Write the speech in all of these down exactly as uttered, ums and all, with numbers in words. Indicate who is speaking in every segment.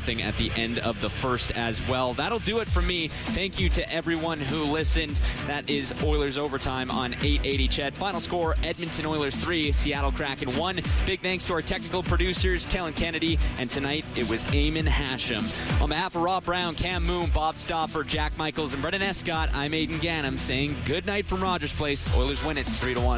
Speaker 1: nothing at the end of the first as well. That'll do it for me. Thank you to everyone who listened. That is Oilers Overtime on eight eighty C H E D. Final score, Edmonton Oilers three, Seattle Kraken one. Big thanks to our technical producers, Kellen Kennedy, and tonight it was Eamon Hashem. On behalf of Rob Brown, Cam Moon, Bob Stoffer, Jack Michaels, and Brendan Escott, I'm Aidan Gannam saying good night from Rogers Place. Oilers win it three to one.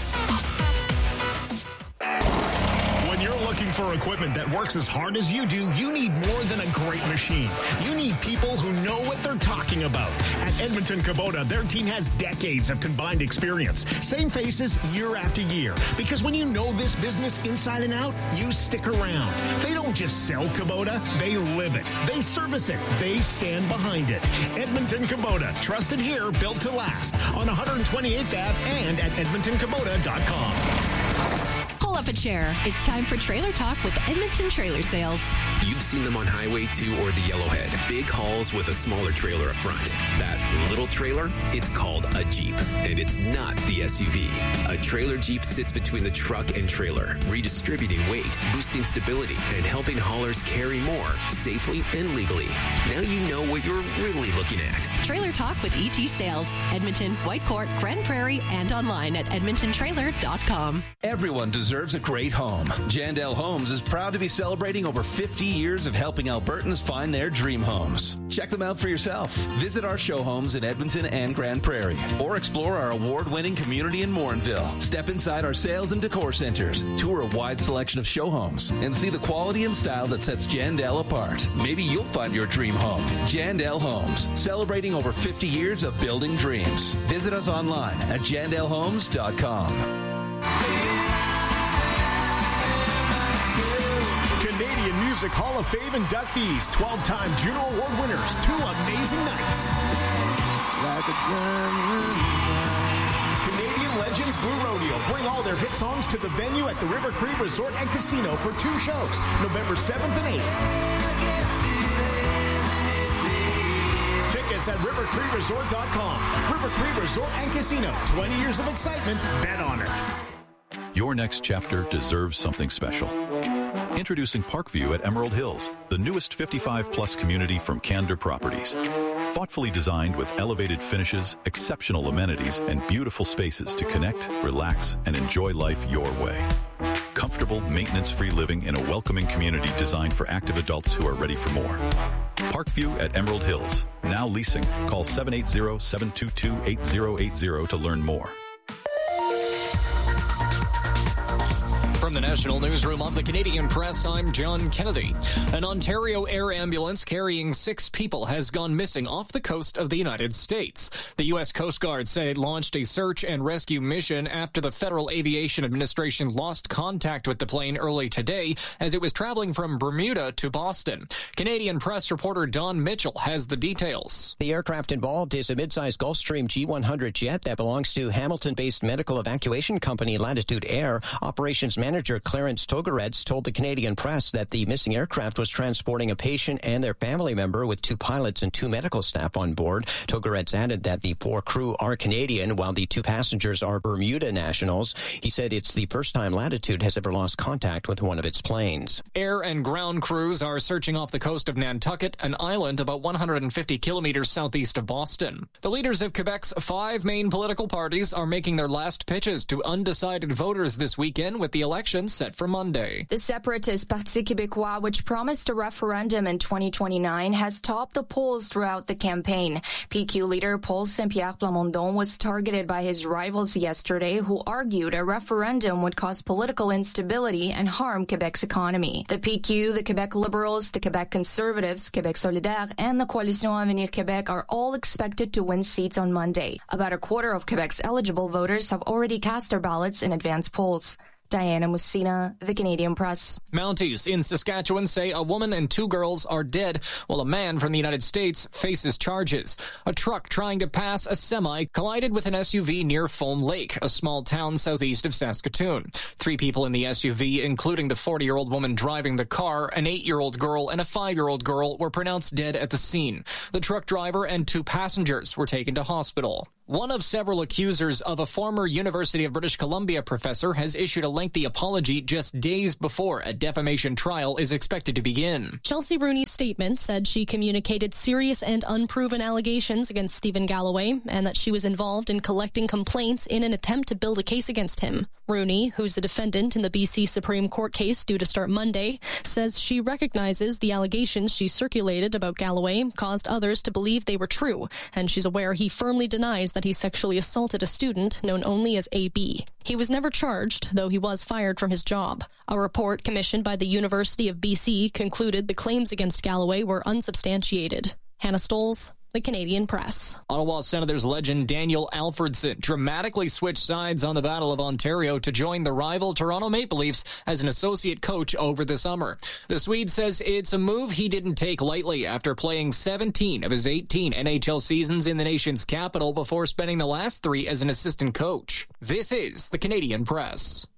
Speaker 2: When you're looking for equipment that works as hard as you do, you need more than a great machine. You need people who know what they're talking about. At Edmonton Kubota, their team has decades of combined experience. Same faces year after year. Because when you know this business inside and out, you stick around. They don't just sell Kubota, they live it. They service it. They stand behind it. Edmonton Kubota, trusted here, built to last. On one twenty-eighth Avenue and at edmonton kubota dot com.
Speaker 3: Pull up a chair. It's time for Trailer Talk with Edmonton Trailer Sales.
Speaker 4: You've seen them on Highway two or the Yellowhead. Big hauls with a smaller trailer up front. That little trailer, it's called a Jeep. And it's not the S U V. A trailer Jeep sits between the truck and trailer, redistributing weight, boosting stability, and helping haulers carry more safely and legally. Now you know what you're really looking at.
Speaker 3: Trailer Talk with E T Sales. Edmonton, Whitecourt, Grand Prairie, and online at edmonton trailer dot com.
Speaker 5: Everyone deserves a great home. Jandel Homes is proud to be celebrating over fifty years of helping Albertans find their dream homes. Check them out for yourself. Visit our show homes in Edmonton and Grand Prairie, or explore our award-winning community in Morinville. Step inside our sales and decor centers, tour a wide selection of show homes, and see the quality and style that sets Jandel apart. Maybe you'll find your dream home. Jandel Homes, celebrating over fifty years of building dreams. Visit us online at jandel homes dot com.
Speaker 2: Canadian Music Hall of Fame inductees, twelve-time Juno Award winners, two amazing nights. Like a Canadian Legends Blue Rodeo bring all their hit songs to the venue at the River Cree Resort and Casino for two shows, November seventh and eighth. Tickets at river cree resort dot com. River Cree Resort and Casino, twenty years of excitement, bet on it.
Speaker 6: Your next chapter deserves something special. Introducing Parkview at Emerald Hills, the newest fifty-five plus community from Candor Properties. Thoughtfully designed with elevated finishes, exceptional amenities, and beautiful spaces to connect, relax, and enjoy life your way. Comfortable, maintenance-free living in a welcoming community designed for active adults who are ready for more. Parkview at Emerald Hills. Now leasing. Call seven eight zero, seven two two, eight zero eight zero to learn more.
Speaker 7: From the National Newsroom of the Canadian Press, I'm John Kennedy. An Ontario air ambulance carrying six people has gone missing off the coast of the United States. The U S Coast Guard said it launched a search and rescue mission after the Federal Aviation Administration lost contact with the plane early today as it was traveling from Bermuda to Boston. Canadian Press reporter Don Mitchell has the details.
Speaker 8: The aircraft involved is a mid-sized Gulfstream G one hundred jet that belongs to Hamilton-based medical evacuation company Latitude Air. Operations manager Clarence Togaredz told the Canadian Press that the missing aircraft was transporting a patient and their family member with two pilots and two medical staff on board. Togaredz added that the four crew are Canadian while the two passengers are Bermuda nationals. He said it's the first time Latitude has ever lost contact with one of its planes.
Speaker 7: Air and ground crews are searching off the coast of Nantucket, an island about one hundred fifty kilometers southeast of Boston. The leaders of Quebec's five main political parties are making their last pitches to undecided voters this weekend with the election set for Monday.
Speaker 9: The separatist Parti Québécois, which promised a referendum in twenty twenty-nine, has topped the polls throughout the campaign. P Q leader Paul Saint-Pierre Plamondon was targeted by his rivals yesterday, who argued a referendum would cause political instability and harm Quebec's economy. The P Q, the Quebec Liberals, the Quebec Conservatives, Québec Solidaire, and the Coalition Avenir Québec are all expected to win seats on Monday. About a quarter of Quebec's eligible voters have already cast their ballots in advance polls. Diana Mussina, The Canadian Press.
Speaker 7: Mounties in Saskatchewan say a woman and two girls are dead, while a man from the United States faces charges. A truck trying to pass a semi collided with an S U V near Foam Lake, a small town southeast of Saskatoon. Three people in the S U V, including the forty-year-old woman driving the car, an eight-year-old girl, and a five-year-old girl, were pronounced dead at the scene. The truck driver and two passengers were taken to hospital. One of several accusers of a former University of British Columbia professor has issued a lengthy apology just days before a defamation trial is expected to begin.
Speaker 10: Chelsea Rooney's statement said she communicated serious and unproven allegations against Stephen Galloway and that she was involved in collecting complaints in an attempt to build a case against him. Rooney, who's a defendant in the B C Supreme Court case due to start Monday, says she recognizes the allegations she circulated about Galloway caused others to believe they were true, and she's aware he firmly denies that he sexually assaulted a student known only as A B. He was never charged, though he was fired from his job. A report commissioned by the University of B C concluded the claims against Galloway were unsubstantiated. Hannah Stoles, The Canadian Press.
Speaker 7: Ottawa Senators legend Daniel Alfredson dramatically switched sides on the Battle of Ontario to join the rival Toronto Maple Leafs as an associate coach over the summer. The Swede says it's a move he didn't take lightly after playing seventeen of his eighteen N H L seasons in the nation's capital before spending the last three as an assistant coach. This is The Canadian Press.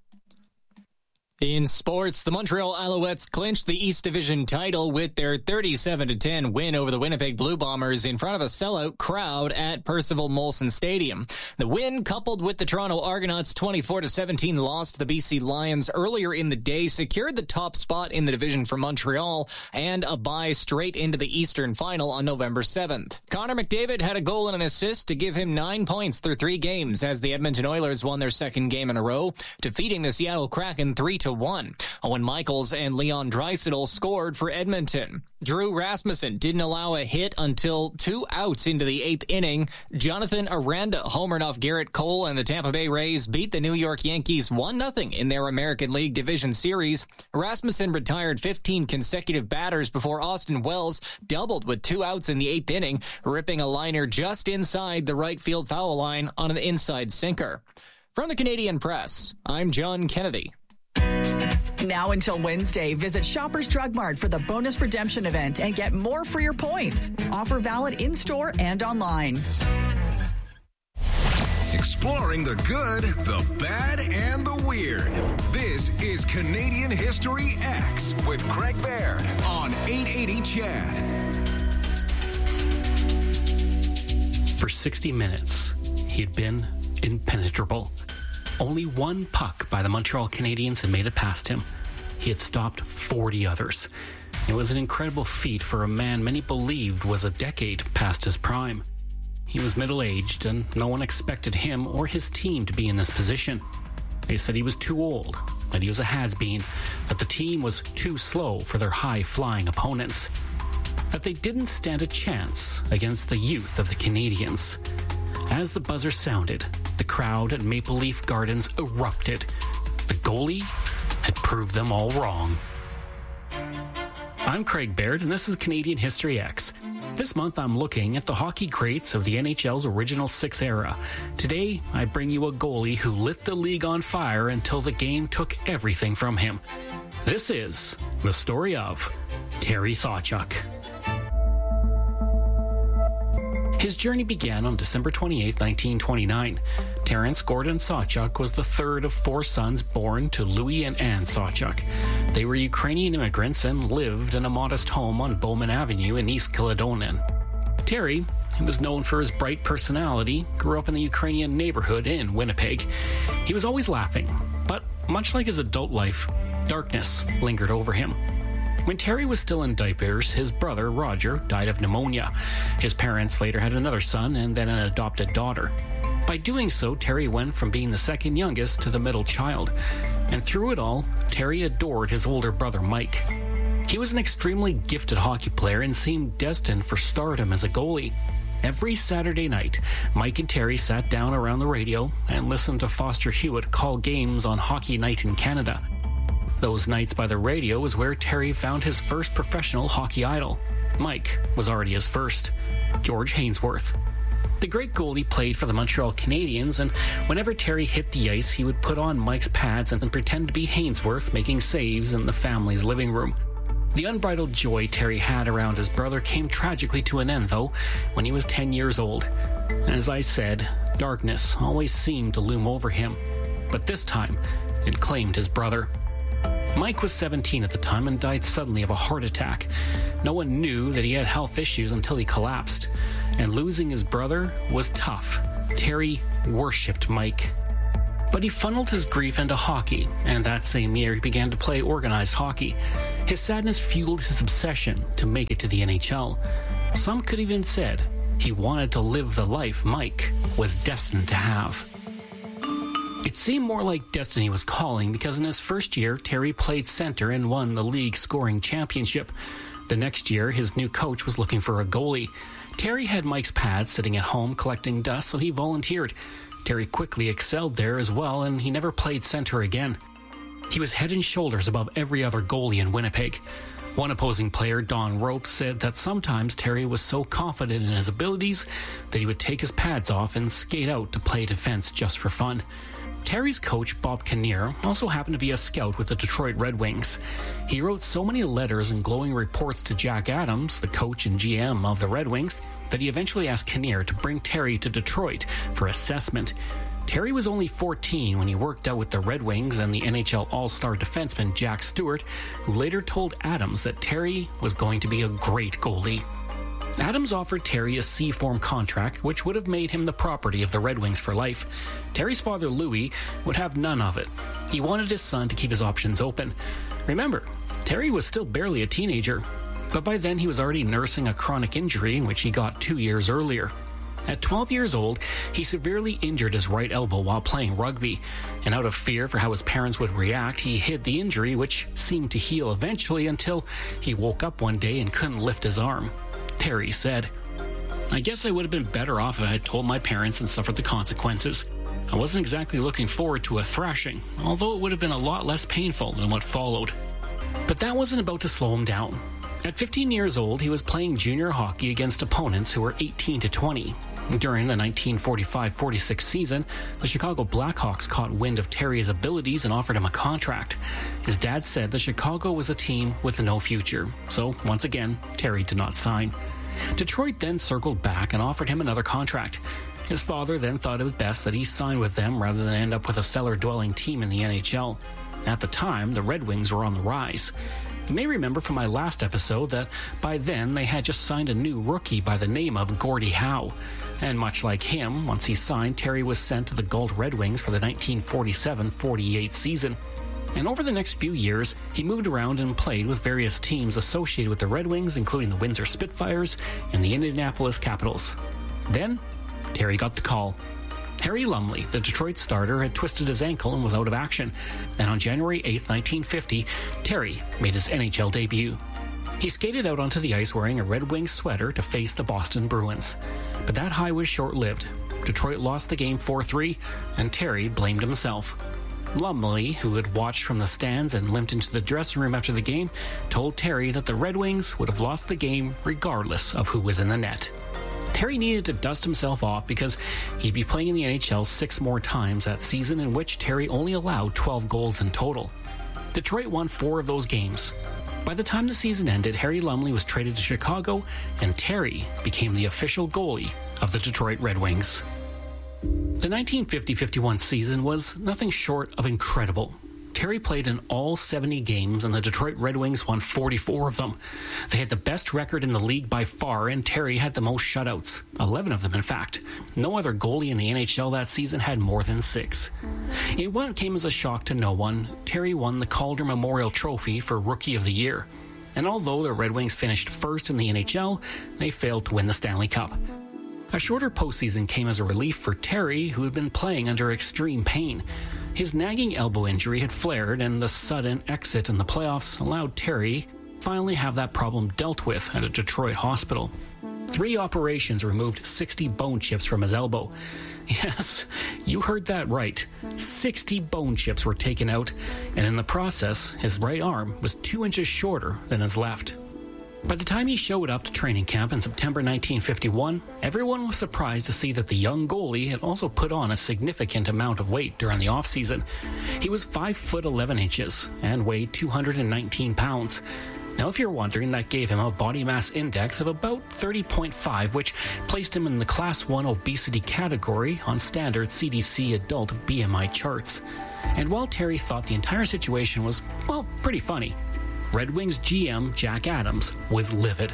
Speaker 7: In sports, the Montreal Alouettes clinched the East Division title with their thirty-seven to ten win over the Winnipeg Blue Bombers in front of a sellout crowd at Percival Molson Stadium. The win, coupled with the Toronto Argonauts' twenty-four to seventeen loss to the B C Lions earlier in the day, secured the top spot in the division for Montreal and a bye straight into the Eastern Final on November seventh. Connor McDavid had a goal and an assist to give him nine points through three games as the Edmonton Oilers won their second game in a row, defeating the Seattle Kraken three to one. Owen Michaels and Leon Draisaitl scored for Edmonton. Drew Rasmussen didn't allow a hit until two outs into the eighth inning. Jonathan Aranda homered off Garrett Cole, and the Tampa Bay Rays beat the New York Yankees one nothing in their American League Division Series. Rasmussen retired fifteen consecutive batters before Austin Wells doubled with two outs in the eighth inning, ripping a liner just inside the right field foul line on an inside sinker. From the Canadian Press, I'm John Kennedy.
Speaker 11: Now until Wednesday, visit Shoppers Drug Mart for the bonus redemption event and get more for your points. Offer valid in-store and online.
Speaker 12: Exploring the good, the bad, and the weird. This is Canadian History X with Craig Baird on eight eighty C H E D.
Speaker 13: For sixty minutes, he had been impenetrable. Only one puck by the Montreal Canadiens had made it past him. He had stopped forty others. It was an incredible feat for a man many believed was a decade past his prime. He was middle-aged, and no one expected him or his team to be in this position. They said he was too old, that he was a has-been, that the team was too slow for their high-flying opponents, that they didn't stand a chance against the youth of the Canadiens. As the buzzer sounded, the crowd at Maple Leaf Gardens erupted. The goalie had proved them all wrong. I'm Craig Baird, and this is Canadian History X. This month, I'm looking at the hockey greats of the N H L's original six era. Today, I bring you a goalie who lit the league on fire until the game took everything from him. This is the story of Terry Sawchuk. His journey began on December twenty-eighth, nineteen twenty-nine. Terence Gordon Sawchuk was the third of four sons born to Louis and Anne Sawchuk. They were Ukrainian immigrants and lived in a modest home on Bowman Avenue in East Kildonan. Terry, who was known for his bright personality, grew up in the Ukrainian neighborhood in Winnipeg. He was always laughing, but much like his adult life, darkness lingered over him. When Terry was still in diapers, his brother, Roger, died of pneumonia. His parents later had another son and then an adopted daughter. By doing so, Terry went from being the second youngest to the middle child. And through it all, Terry adored his older brother, Mike. He was an extremely gifted hockey player and seemed destined for stardom as a goalie. Every Saturday night, Mike and Terry sat down around the radio and listened to Foster Hewitt call games on Hockey Night in Canada. Those nights by the radio was where Terry found his first professional hockey idol. Mike was already his first, George Hainsworth. The great goalie played for the Montreal Canadiens, and whenever Terry hit the ice, he would put on Mike's pads and pretend to be Hainsworth making saves in the family's living room. The unbridled joy Terry had around his brother came tragically to an end, though, when he was ten years old. As I said, darkness always seemed to loom over him, but this time it claimed his brother. Mike was seventeen at the time and died suddenly of a heart attack. No one knew that he had health issues until he collapsed. And losing his brother was tough, Terry worshipped Mike. But he funneled his grief into hockey, and that same year he began to play organized hockey. His sadness fueled his obsession to make it to the N H L. Some could even said he wanted to live the life Mike was destined to have. It seemed more like destiny was calling because in his first year, Terry played center and won the league scoring championship. The next year, his new coach was looking for a goalie. Terry had Mike's pad sitting at home collecting dust, so he volunteered. Terry quickly excelled there as well, and he never played center again. He was head and shoulders above every other goalie in Winnipeg. One opposing player, Don Rope, said that sometimes Terry was so confident in his abilities that he would take his pads off and skate out to play defense just for fun. Terry's coach, Bob Kinnear, also happened to be a scout with the Detroit Red Wings. He wrote so many letters and glowing reports to Jack Adams, the coach and G M of the Red Wings, that he eventually asked Kinnear to bring Terry to Detroit for assessment. Terry was only fourteen when he worked out with the Red Wings and the N H L All-Star defenseman Jack Stewart, who later told Adams that Terry was going to be a great goalie. Adams offered Terry a C-form contract, which would have made him the property of the Red Wings for life. Terry's father, Louis, would have none of it. He wanted his son to keep his options open. Remember, Terry was still barely a teenager, but by then he was already nursing a chronic injury, which he got two years earlier. At twelve years old, he severely injured his right elbow while playing rugby, and out of fear for how his parents would react, he hid the injury, which seemed to heal eventually until he woke up one day and couldn't lift his arm. Terry said, "I guess I would have been better off if I had told my parents and suffered the consequences. I wasn't exactly looking forward to a thrashing, although it would have been a lot less painful than what followed." But that wasn't about to slow him down. At fifteen years old, he was playing junior hockey against opponents who were eighteen to twenty. During the nineteen forty-five forty-six season, the Chicago Blackhawks caught wind of Terry's abilities and offered him a contract. His dad said that Chicago was a team with no future, so once again, Terry did not sign. Detroit then circled back and offered him another contract. His father then thought it was best that he sign with them rather than end up with a cellar-dwelling team in the N H L. At the time, the Red Wings were on the rise. You may remember from my last episode that by then they had just signed a new rookie by the name of Gordie Howe. And much like him, once he signed, Terry was sent to the Galt Red Wings for the nineteen forty-seven forty-eight season. And over the next few years, he moved around and played with various teams associated with the Red Wings, including the Windsor Spitfires and the Indianapolis Capitals. Then, Terry got the call. Harry Lumley, the Detroit starter, had twisted his ankle and was out of action. And on January eighth, nineteen fifty, Terry made his N H L debut. He skated out onto the ice wearing a Red Wings sweater to face the Boston Bruins. But that high was short-lived. Detroit lost the game four three, and Terry blamed himself. Lumley, who had watched from the stands and limped into the dressing room after the game, told Terry that the Red Wings would have lost the game regardless of who was in the net. Terry needed to dust himself off because he'd be playing in the N H L six more times that season, in which Terry only allowed twelve goals in total. Detroit won four of those games. By the time the season ended, Harry Lumley was traded to Chicago, and Terry became the official goalie of the Detroit Red Wings. The nineteen fifty fifty-one season was nothing short of incredible. Terry played in all seventy games, and the Detroit Red Wings won forty-four of them. They had the best record in the league by far, and Terry had the most shutouts, eleven of them in fact. No other goalie in the N H L that season had more than six. In what came as a shock to no one, Terry won the Calder Memorial Trophy for Rookie of the Year. And although the Red Wings finished first in the N H L, they failed to win the Stanley Cup. A shorter postseason came as a relief for Terry, who had been playing under extreme pain. His nagging elbow injury had flared, and the sudden exit in the playoffs allowed Terry to finally have that problem dealt with at a Detroit hospital. Three operations removed sixty bone chips from his elbow. Yes, you heard that right. sixty bone chips were taken out, and in the process, his right arm was two inches shorter than his left. By the time he showed up to training camp in September nineteen fifty-one, everyone was surprised to see that the young goalie had also put on a significant amount of weight during the offseason. He was five foot eleven inches and weighed two hundred nineteen pounds. Now, if you're wondering, that gave him a body mass index of about thirty point five, which placed him in the Class one obesity category on standard C D C adult B M I charts. And while Terry thought the entire situation was, well, pretty funny, Red Wings G M Jack Adams was livid.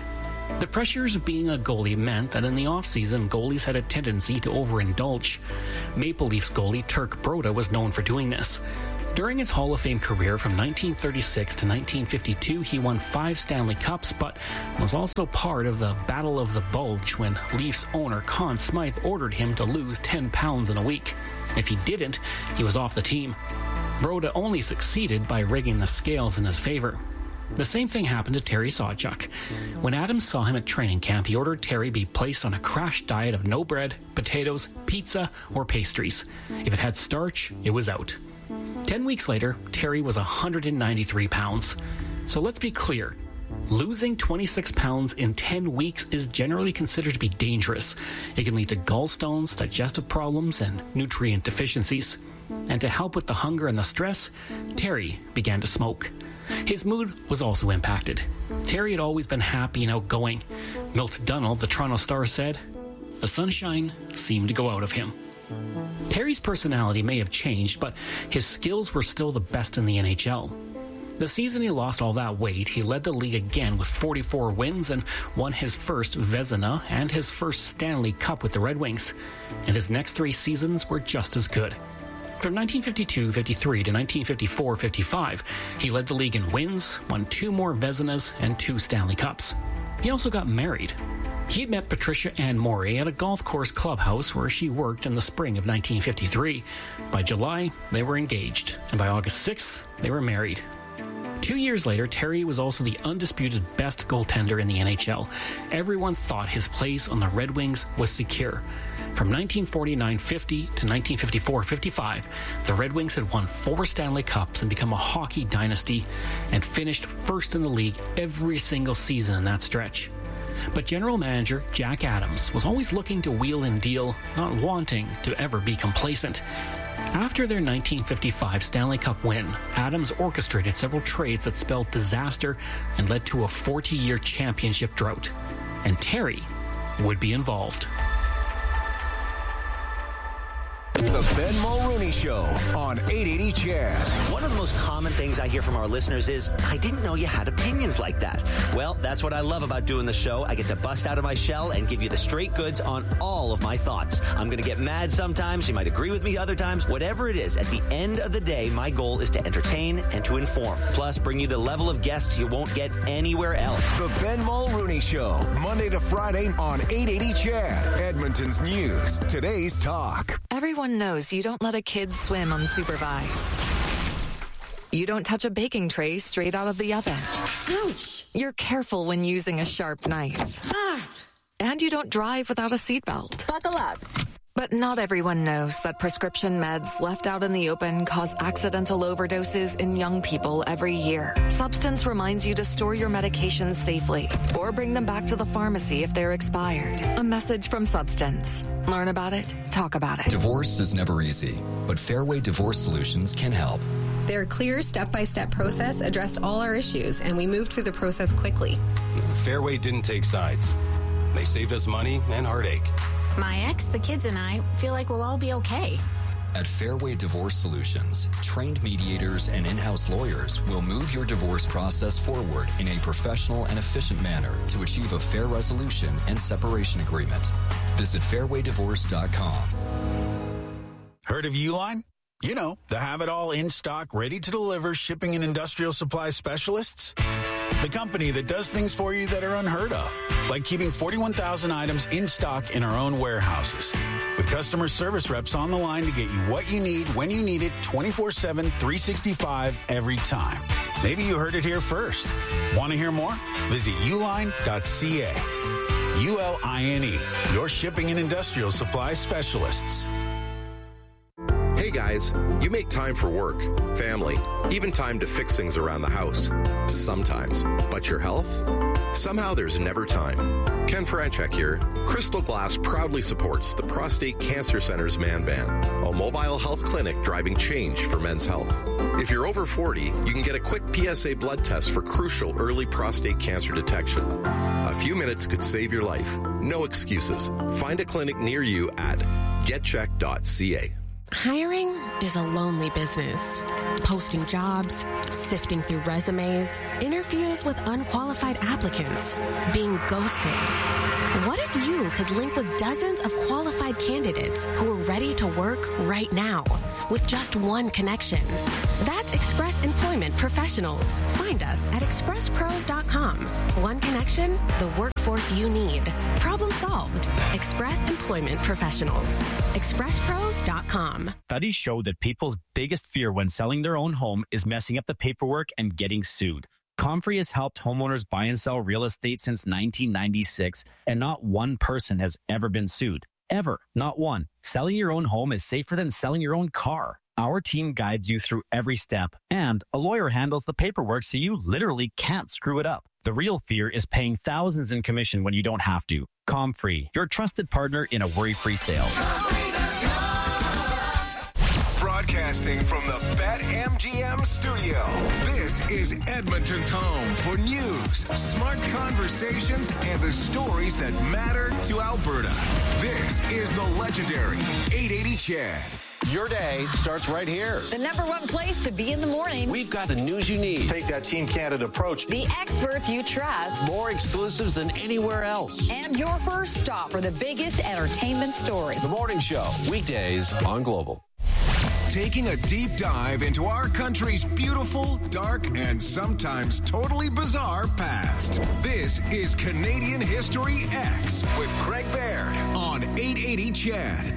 Speaker 13: The pressures of being a goalie meant that in the offseason, goalies had a tendency to overindulge. Maple Leafs goalie Turk Broda was known for doing this. During his Hall of Fame career from nineteen thirty-six to nineteen fifty-two, he won five Stanley Cups, but was also part of the Battle of the Bulge when Leafs owner Conn Smythe ordered him to lose ten pounds in a week. If he didn't, he was off the team. Broda only succeeded by rigging the scales in his favor. The same thing happened to Terry Sawchuk. When Adams saw him at training camp, he ordered Terry be placed on a crash diet of no bread, potatoes, pizza, or pastries. If it had starch, it was out. Ten weeks later, Terry was one hundred ninety-three pounds. So let's be clear. Losing twenty-six pounds in ten weeks is generally considered to be dangerous. It can lead to gallstones, digestive problems, and nutrient deficiencies. And to help with the hunger and the stress, Terry began to smoke. His mood was also impacted. Terry had always been happy and outgoing. Milt Dunnell, the Toronto Star, said, "The sunshine seemed to go out of him." Terry's personality may have changed, but his skills were still the best in the N H L. The season he lost all that weight, he led the league again with forty-four wins and won his first Vezina and his first Stanley Cup with the Red Wings. And his next three seasons were just as good. From nineteen fifty-two fifty-three to nineteen fifty-four fifty-five, he led the league in wins, won two more Vezinas, and two Stanley Cups. He also got married. He had met Patricia Ann Morey at a golf course clubhouse where she worked in the spring of nineteen fifty-three. By July, they were engaged, and by August sixth, they were married. Two years later, Terry was also the undisputed best goaltender in the N H L. Everyone thought his place on the Red Wings was secure. From nineteen forty-nine fifty to nineteen fifty-four fifty-five, the Red Wings had won four Stanley Cups and become a hockey dynasty and finished first in the league every single season in that stretch. But general manager Jack Adams was always looking to wheel and deal, not wanting to ever be complacent. After their nineteen fifty-five Stanley Cup win, Adams orchestrated several trades that spelled disaster and led to a forty-year championship drought. And Terry would be involved.
Speaker 12: The Ben Mulrooney Show on eight eighty C H E D.
Speaker 14: One of the most common things I hear from our listeners is, I didn't know you had opinions like that. Well, that's what I love about doing the show. I get to bust out of my shell and give you the straight goods on all of my thoughts. I'm going to get mad sometimes. You might agree with me other times. Whatever it is, at the end of the day, my goal is to entertain and to inform. Plus, bring you the level of guests you won't get anywhere else.
Speaker 12: The Ben Mulrooney Show, Monday to Friday on eight eighty C H E D. Edmonton's news, today's talk.
Speaker 15: Everyone knows you don't let a kid swim unsupervised. You don't touch a baking tray straight out of the oven. Ouch! You're careful when using a sharp knife. Ah. And you don't drive without a seatbelt. Buckle up. But not everyone knows that prescription meds left out in the open cause accidental overdoses in young people every year. Substance reminds you to store your medications safely or bring them back to the pharmacy if they're expired. A message from Substance. Learn about it, talk about it.
Speaker 16: Divorce is never easy, but Fairway Divorce Solutions can help.
Speaker 17: Their clear step-by-step process addressed all our issues, and we moved through the process quickly.
Speaker 18: Fairway didn't take sides. They saved us money and heartache.
Speaker 19: My ex, the kids, and I feel like we'll all be okay.
Speaker 16: At Fairway Divorce Solutions, trained mediators and in-house lawyers will move your divorce process forward in a professional and efficient manner to achieve a fair resolution and separation agreement. Visit fairway divorce dot com.
Speaker 20: Heard of Uline? You know, the have-it-all in stock, ready to deliver shipping and industrial supply specialists. The company that does things for you that are unheard of, like keeping forty-one thousand items in stock in our own warehouses. With customer service reps on the line to get you what you need when you need it twenty-four seven, three sixty-five every time. Maybe you heard it here first. Want to hear more? Visit uline dot c a. U L I N E, your shipping and industrial supply specialists.
Speaker 21: Hey guys, you make time for work, family, even time to fix things around the house. Sometimes. But your health? Somehow there's never time. Ken Franchek here. Crystal Glass proudly supports the Prostate Cancer Center's Man Van, a mobile health clinic driving change for men's health. If you're over forty, you can get a quick P S A blood test for crucial early prostate cancer detection. A few minutes could save your life. No excuses. Find a clinic near you at get check dot c a.
Speaker 22: Hiring is a lonely business. Posting jobs,
Speaker 1: Sifting through resumes, interviews with unqualified applicants, being ghosted. What if you could link with dozens of qualified candidates who are ready to work right now with just one connection? That's Express Employment Professionals. Find us at express pros dot com. One connection, the workforce you need. Problem solved. Express Employment Professionals. express pros dot com.
Speaker 22: Studies show that people's biggest fear when selling their own home is messing up the paperwork and getting sued. Comfrey has helped homeowners buy and sell real estate since nineteen ninety-six, and not one person has ever been sued. Ever. Not one. Selling your own home is safer than selling your own car. Our team guides you through every step, and a lawyer handles the paperwork so you literally can't screw it up. The real fear is paying thousands in commission when you don't have to. Comfrey, your trusted partner in a worry-free sale.
Speaker 12: Broadcasting from the BetMGM studio, this is Edmonton's home for news, smart conversations, and the stories that matter to Alberta. This is the legendary eight eighty Chad.
Speaker 23: Your day starts right here.
Speaker 24: The number one place to be in the morning.
Speaker 23: We've got the news you need. Take that Team Canada approach.
Speaker 24: The experts you trust.
Speaker 23: More exclusives than anywhere else.
Speaker 24: And your first stop for the biggest entertainment stories.
Speaker 23: The Morning Show, weekdays on Global.
Speaker 12: Taking a deep dive into our country's beautiful, dark, and sometimes totally bizarre past. This is Canadian History X with Craig Baird on eight eighty Chad.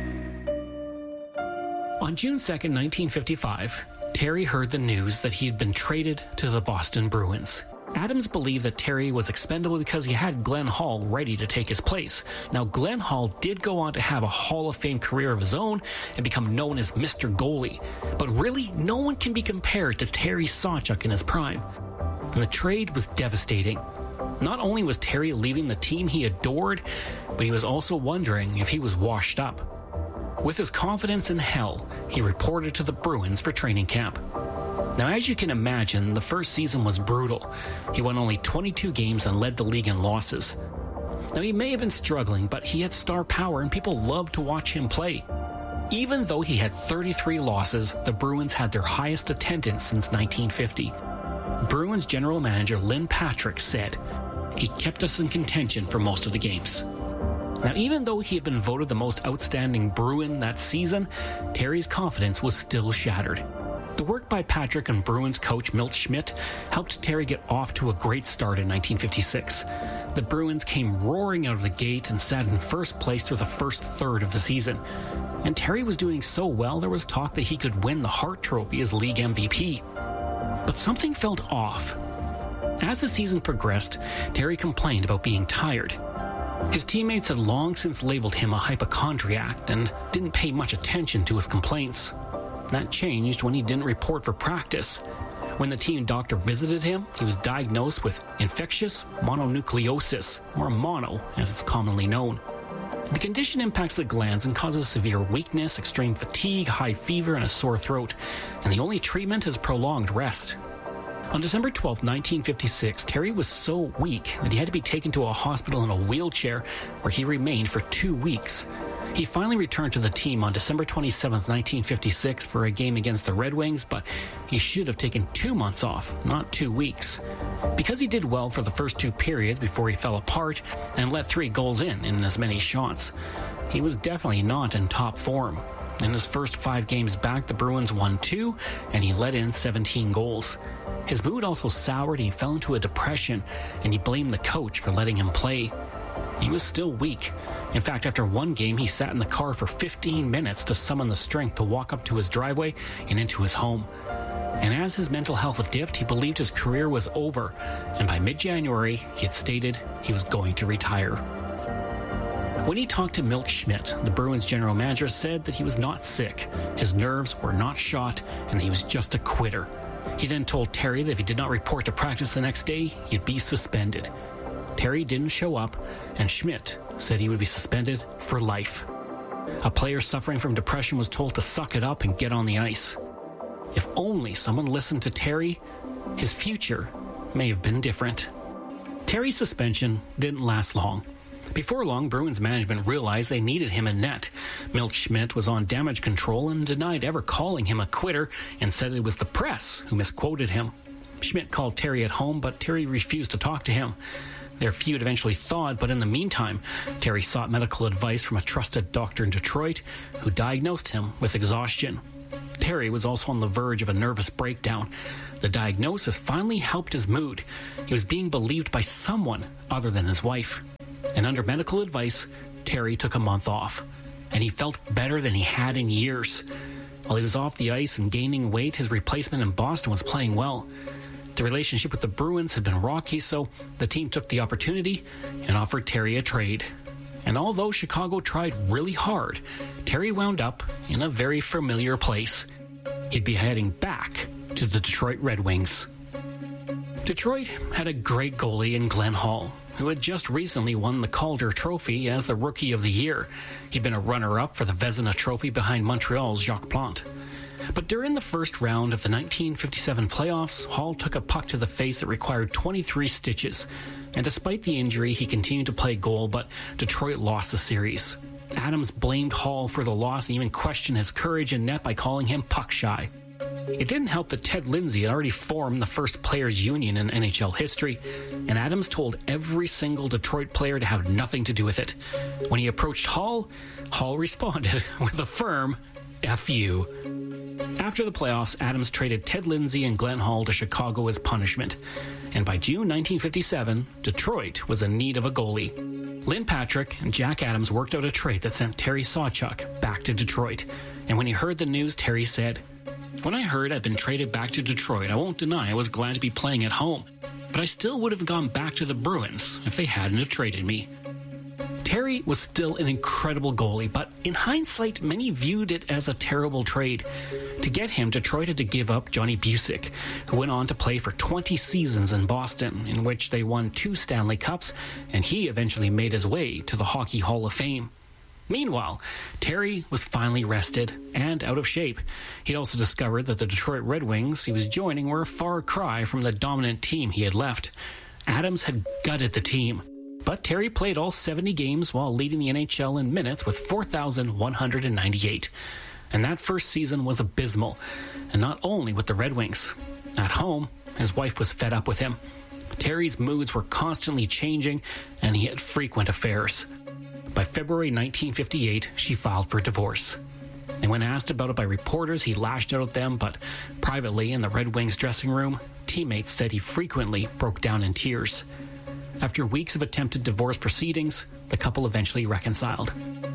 Speaker 13: On June second, nineteen fifty-five, Terry heard the news that he had been traded to the Boston Bruins. Adams believed that Terry was expendable because he had Glenn Hall ready to take his place. Now, Glenn Hall did go on to have a Hall of Fame career of his own and become known as Mister Goalie. But really, no one can be compared to Terry Sawchuk in his prime. And the trade was devastating. Not only was Terry leaving the team he adored, but he was also wondering if he was washed up. With his confidence in hell, he reported to the Bruins for training camp. Now, as you can imagine, the first season was brutal. He won only twenty-two games and led the league in losses. Now, he may have been struggling, but he had star power and people loved to watch him play. Even though he had thirty-three losses, the Bruins had their highest attendance since nineteen fifty. Bruins general manager Lynn Patrick said, "He kept us in contention for most of the games." Now, even though he had been voted the most outstanding Bruin that season, Terry's confidence was still shattered. The work by Patrick and Bruins coach Milt Schmidt helped Terry get off to a great start in nineteen fifty-six. The Bruins came roaring out of the gate and sat in first place through the first third of the season. And Terry was doing so well, there was talk that he could win the Hart Trophy as league M V P. But something felt off. As the season progressed, Terry complained about being tired. His teammates had long since labeled him a hypochondriac and didn't pay much attention to his complaints. That changed when he didn't report for practice. When the team doctor visited him, he was diagnosed with infectious mononucleosis, or mono, as it's commonly known. The condition impacts the glands and causes severe weakness, extreme fatigue, high fever, and a sore throat, and the only treatment is prolonged rest. On December twelfth, nineteen fifty-six, Terry was so weak that he had to be taken to a hospital in a wheelchair, where he remained for two weeks. He finally returned to the team on December twenty-seventh, nineteen fifty-six for a game against the Red Wings, but he should have taken two months off, not two weeks. Because he did well for the first two periods before he fell apart and let three goals in in as many shots, he was definitely not in top form. In his first five games back, the Bruins won two, and he let in seventeen goals. His mood also soured, he fell into a depression, and he blamed the coach for letting him play. He was still weak. In fact, after one game, he sat in the car for fifteen minutes to summon the strength to walk up to his driveway and into his home. And as his mental health dipped, he believed his career was over, and by mid-January, he had stated he was going to retire. When he talked to Milt Schmidt, the Bruins general manager said that he was not sick, his nerves were not shot, and he was just a quitter. He then told Terry that if he did not report to practice the next day, he'd be suspended. Terry didn't show up, and Schmidt said he would be suspended for life. A player suffering from depression was told to suck it up and get on the ice. If only someone listened to Terry, his future may have been different. Terry's suspension didn't last long. Before long, Bruins management realized they needed him in net. Milt Schmidt was on damage control and denied ever calling him a quitter and said it was the press who misquoted him. Schmidt called Terry at home, but Terry refused to talk to him. Their feud eventually thawed, but in the meantime, Terry sought medical advice from a trusted doctor in Detroit who diagnosed him with exhaustion. Terry was also on the verge of a nervous breakdown. The diagnosis finally helped his mood. He was being believed by someone other than his wife. And under medical advice, Terry took a month off, and he felt better than he had in years. While he was off the ice and gaining weight, his replacement in Boston was playing well. The relationship with the Bruins had been rocky, so the team took the opportunity and offered Terry a trade. And although Chicago tried really hard, Terry wound up in a very familiar place. He'd be heading back to the Detroit Red Wings. Detroit had a great goalie in Glenn Hall, who had just recently won the Calder Trophy as the Rookie of the Year. He'd been a runner-up for the Vezina Trophy behind Montreal's Jacques Plante. But during the first round of the nineteen fifty-seven playoffs, Hall took a puck to the face that required twenty-three stitches. And despite the injury, he continued to play goal, but Detroit lost the series. Adams blamed Hall for the loss and even questioned his courage in net by calling him puck shy. It didn't help that Ted Lindsay had already formed the first players' union in N H L history, and Adams told every single Detroit player to have nothing to do with it. When he approached Hall, Hall responded with a firm F you. After the playoffs, Adams traded Ted Lindsay and Glenn Hall to Chicago as punishment. And by June nineteen fifty-seven, Detroit was in need of a goalie. Lynn Patrick and Jack Adams worked out a trade that sent Terry Sawchuk back to Detroit. And when he heard the news, Terry said, "When I heard I'd been traded back to Detroit, I won't deny I was glad to be playing at home. But I still would have gone back to the Bruins if they hadn't have traded me." Terry was still an incredible goalie, but in hindsight, many viewed it as a terrible trade. To get him, Detroit had to give up Johnny Busick, who went on to play for twenty seasons in Boston, in which they won two Stanley Cups, and he eventually made his way to the Hockey Hall of Fame. Meanwhile, Terry was finally rested and out of shape. He'd also discovered that the Detroit Red Wings he was joining were a far cry from the dominant team he had left. Adams had gutted the team. But Terry played all seventy games while leading the N H L in minutes with four thousand one hundred ninety-eight. And that first season was abysmal, and not only with the Red Wings. At home, his wife was fed up with him. Terry's moods were constantly changing, and he had frequent affairs. By February nineteen fifty-eight, she filed for divorce. And when asked about it by reporters, he lashed out at them, but privately in the Red Wings dressing room, teammates said he frequently broke down in tears. After weeks of attempted divorce proceedings, the couple eventually reconciled.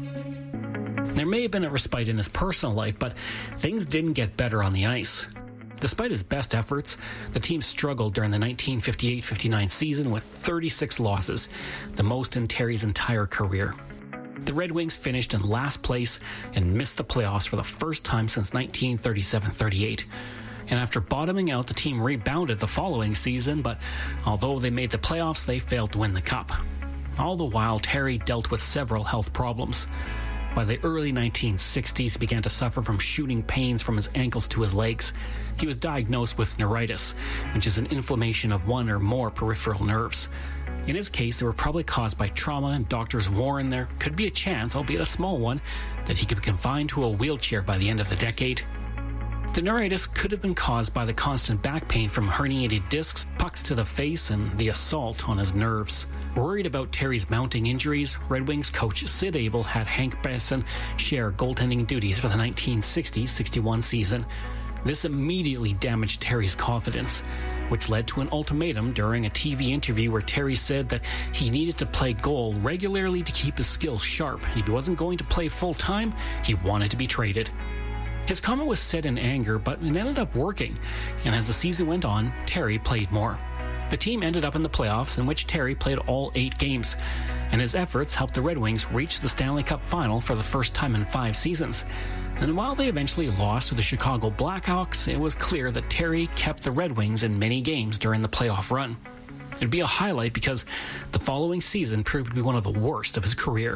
Speaker 13: There may have been a respite in his personal life, but things didn't get better on the ice. Despite his best efforts, the team struggled during the nineteen fifty-eight fifty-nine season with thirty-six losses, the most in Terry's entire career. The Red Wings finished in last place and missed the playoffs for the first time since nineteen thirty-seven thirty-eight. And after bottoming out, the team rebounded the following season, but although they made the playoffs, they failed to win the cup. All the while, Terry dealt with several health problems. By the early nineteen sixties, he began to suffer from shooting pains from his ankles to his legs. He was diagnosed with neuritis, which is an inflammation of one or more peripheral nerves. In his case, they were probably caused by trauma, and doctors warned there could be a chance, albeit a small one, that he could be confined to a wheelchair by the end of the decade. The neuritis could have been caused by the constant back pain from herniated discs, pucks to the face, and the assault on his nerves. Worried about Terry's mounting injuries, Red Wings coach Sid Abel had Hank Besson share goaltending duties for the nineteen sixty sixty-one season. This immediately damaged Terry's confidence, which led to an ultimatum during a T V interview where Terry said that he needed to play goal regularly to keep his skills sharp, and if he wasn't going to play full-time, he wanted to be traded. His comment was said in anger, but it ended up working, and as the season went on, Terry played more. The team ended up in the playoffs, in which Terry played all eight games, and his efforts helped the Red Wings reach the Stanley Cup final for the first time in five seasons. And while they eventually lost to the Chicago Blackhawks, it was clear that Terry kept the Red Wings in many games during the playoff run. It'd be a highlight because the following season proved to be one of the worst of his career.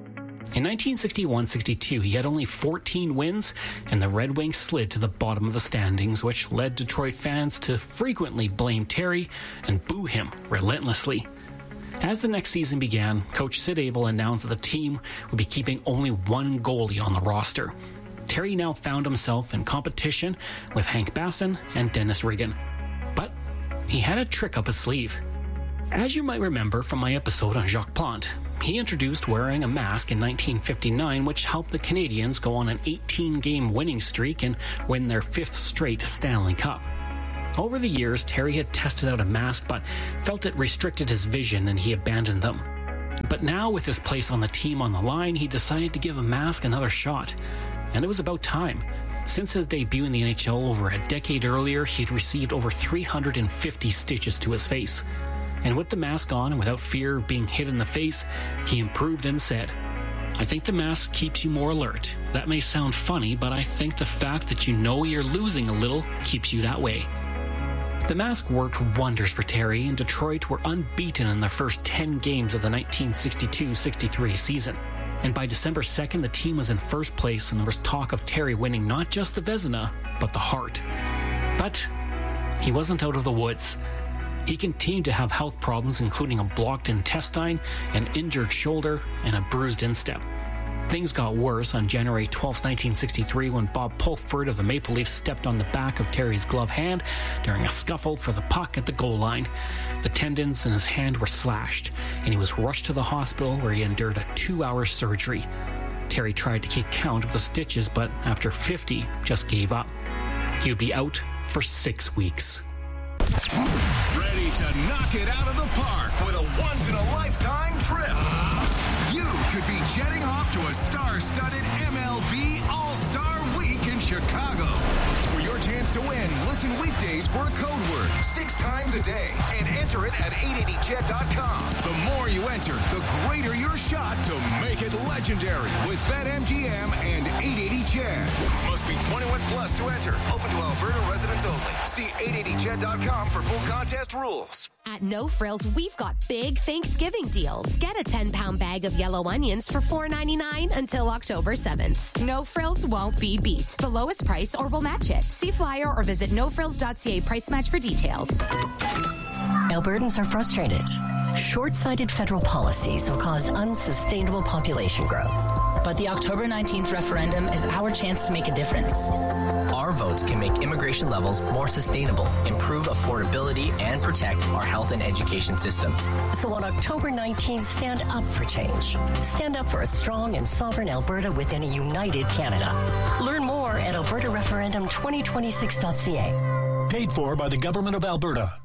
Speaker 13: In nineteen sixty-one sixty-two, he had only fourteen wins, and the Red Wings slid to the bottom of the standings, which led Detroit fans to frequently blame Terry and boo him relentlessly. As the next season began, coach Sid Abel announced that the team would be keeping only one goalie on the roster. Terry now found himself in competition with Hank Basson and Dennis Regan. But he had a trick up his sleeve. As you might remember from my episode on Jacques Plante, he introduced wearing a mask in nineteen fifty-nine, which helped the Canadians go on an eighteen-game winning streak and win their fifth straight Stanley Cup. Over the years, Terry had tested out a mask but felt it restricted his vision and he abandoned them. But now, with his place on the team on the line, he decided to give a mask another shot. And it was about time. Since his debut in the N H L over a decade earlier, he had received over three hundred fifty stitches to his face. And with the mask on and without fear of being hit in the face, he improved and said, "I think the mask keeps you more alert. That may sound funny, but I think the fact that you know you're losing a little keeps you that way." The mask worked wonders for Terry, and Detroit were unbeaten in their first ten games of the nineteen sixty-two sixty-three season. And by December second, the team was in first place, and there was talk of Terry winning not just the Vezina, but the Hart. But he wasn't out of the woods. He continued to have health problems, including a blocked intestine, an injured shoulder, and a bruised instep. Things got worse on January twelfth, nineteen sixty-three, when Bob Pulford of the Maple Leafs stepped on the back of Terry's glove hand during a scuffle for the puck at the goal line. The tendons in his hand were slashed, and he was rushed to the hospital where he endured a two-hour surgery. Terry tried to keep count of the stitches, but after fifty, just gave up. He would be out for six weeks.
Speaker 12: Ready to knock it out of the park with a once-in-a-lifetime trip? You could be jetting off to a star-studded M L B All-Star Week in Chicago. For your chance to win, listen weekdays for a code word six times a day and enter it at eight eighty jet dot com. The more you enter, the greater your shot to make it legendary with BetMGM and eight eighty Jet. Must be twenty-one plus to enter. Open to Alberta residents only. See eight eighty jet dot com for full contest rules.
Speaker 2: At No Frills, we've got big Thanksgiving deals. Get a ten-pound bag of yellow onions for four ninety-nine until October seventh. No Frills won't be beat. The lowest price or we'll match it. See flyer or visit no frills dot c a price match for details.
Speaker 3: Albertans are frustrated. Short-sighted federal policies have caused unsustainable population growth.
Speaker 4: But the October nineteenth referendum is our chance to make a difference.
Speaker 5: Our votes can make immigration levels more sustainable, improve affordability, and protect our health and education systems.
Speaker 3: So on October nineteenth, stand up for change. Stand up for a strong and sovereign Alberta within a united Canada. Learn more at alberta referendum twenty twenty-six dot c a.
Speaker 25: Paid for by the Government of Alberta.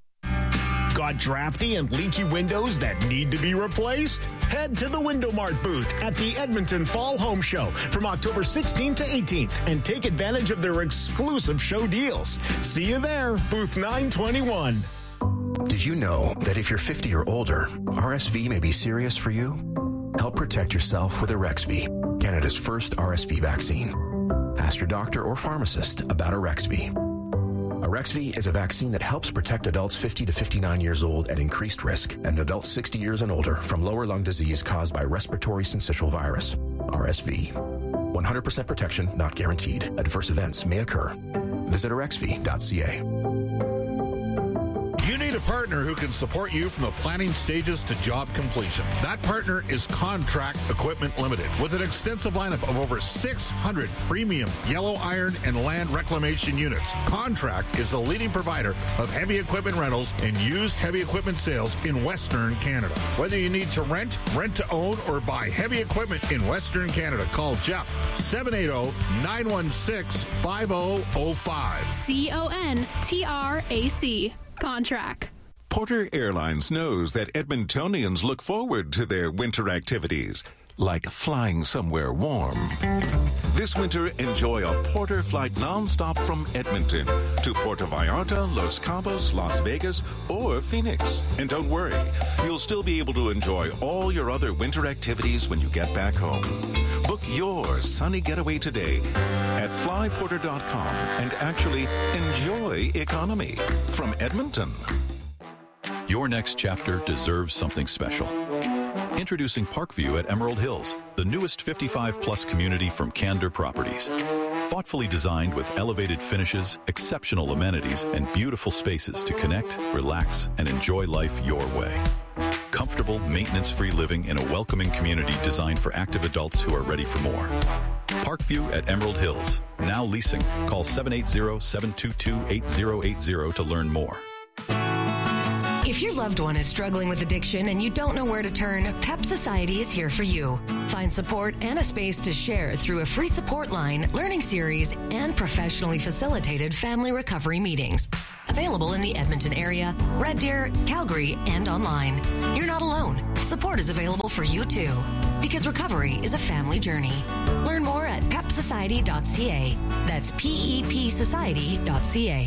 Speaker 25: Got drafty and leaky windows that need to be replaced? Head to the Window Mart booth at the Edmonton Fall Home Show from October sixteenth to eighteenth and take advantage of their exclusive show deals. See you there, booth nine twenty-one.
Speaker 26: Did you know that if you're fifty or older, R S V may be serious for you? Help protect yourself with Arexvy, Canada's first R S V vaccine. Ask your doctor or pharmacist about Arexvy. Arexvy is a vaccine that helps protect adults fifty to fifty-nine years old at increased risk and adults sixty years and older from lower lung disease caused by respiratory syncytial virus, R S V. one hundred percent protection not guaranteed. Adverse events may occur. Visit arexvy dot c a.
Speaker 27: You need a partner who can support you from the planning stages to job completion. That partner is Contract Equipment Limited, with an extensive lineup of over six hundred premium yellow iron and land reclamation units. Contract is the leading provider of heavy equipment rentals and used heavy equipment sales in Western Canada. Whether you need to rent, rent to own, or buy heavy equipment in Western Canada, call Jeff, seven eight zero, nine one six, five zero zero five.
Speaker 28: C O N T R A C. Contract.
Speaker 29: Porter Airlines knows that Edmontonians look forward to their winter activities, like flying somewhere warm. This winter, enjoy a Porter flight nonstop from Edmonton to Puerto Vallarta, Los Cabos, Las Vegas, or Phoenix. And don't worry, you'll still be able to enjoy all your other winter activities when you get back home. Book your sunny getaway today at fly porter dot com and actually enjoy economy from Edmonton.
Speaker 6: Your next chapter deserves something special. Introducing Parkview at Emerald Hills, the newest fifty-five plus community from Candor Properties. Thoughtfully designed with elevated finishes, exceptional amenities, and beautiful spaces to connect, relax, and enjoy life your way. Comfortable, maintenance-free living in a welcoming community designed for active adults who are ready for more. Parkview at Emerald Hills. Now leasing. Call seven eight zero, seven two two, eight zero eight zero to learn more.
Speaker 7: If your loved one is struggling with addiction and you don't know where to turn, Pep Society is here for you. Find support and a space to share through a free support line, learning series, and professionally facilitated family recovery meetings. Available in the Edmonton area, Red Deer, Calgary, and online. You're not alone. Support is available for you too. Because recovery is a family journey. Learn more at pep society dot c a. That's P E P society dot c a.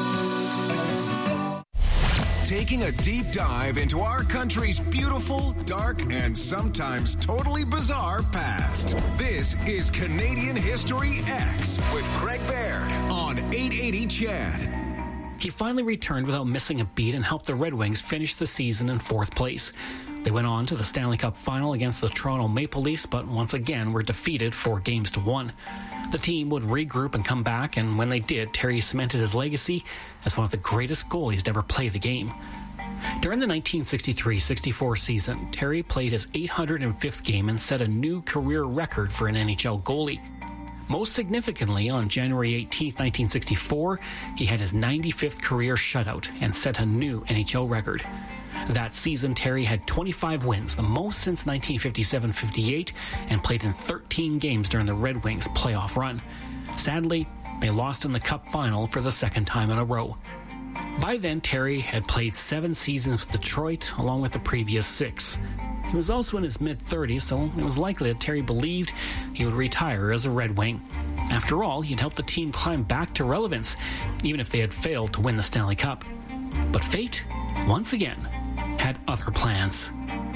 Speaker 12: Taking a deep dive into our country's beautiful, dark, and sometimes totally bizarre past. This is Canadian History X with Greg Baird on eight eighty C H E D.
Speaker 13: He finally returned without missing a beat and helped the Red Wings finish the season in fourth place. They went on to the Stanley Cup final against the Toronto Maple Leafs, but once again were defeated four games to one. The team would regroup and come back, and when they did, Terry cemented his legacy as one of the greatest goalies to ever play the game. During the nineteen sixty-three sixty-four season, Terry played his eight hundred fifth game and set a new career record for an N H L goalie. Most significantly, on January eighteenth, nineteen sixty-four, he had his ninety-fifth career shutout and set a new N H L record. That season, Terry had twenty-five wins, the most since nineteen fifty-seven fifty-eight, and played in thirteen games during the Red Wings' playoff run. Sadly, they lost in the Cup final for the second time in a row. By then, Terry had played seven seasons with Detroit, along with the previous six. He was also in his mid-thirties, so it was likely that Terry believed he would retire as a Red Wing. After all, he'd helped the team climb back to relevance, even if they had failed to win the Stanley Cup. But fate, once again, had other plans.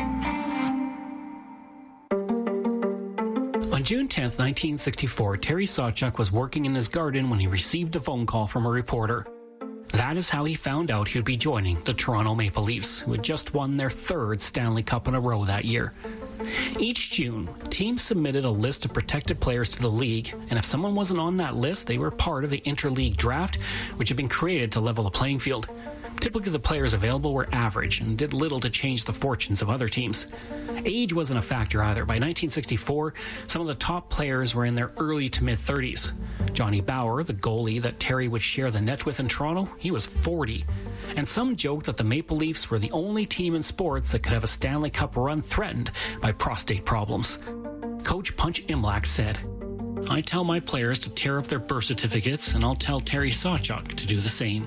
Speaker 13: On June tenth, nineteen sixty-four, Terry Sawchuk was working in his garden when he received a phone call from a reporter. That is how he found out he would be joining the Toronto Maple Leafs, who had just won their third Stanley Cup in a row that year. Each June, teams submitted a list of protected players to the league, and if someone wasn't on that list, they were part of the interleague draft, which had been created to level the playing field. Typically, the players available were average and did little to change the fortunes of other teams. Age wasn't a factor either. By nineteen sixty-four, some of the top players were in their early to mid-thirties. Johnny Bower, the goalie that Terry would share the net with in Toronto, he was forty. And some joked that the Maple Leafs were the only team in sports that could have a Stanley Cup run threatened by prostate problems. Coach Punch Imlach said, "I tell my players to tear up their birth certificates, and I'll tell Terry Sawchuk to do the same."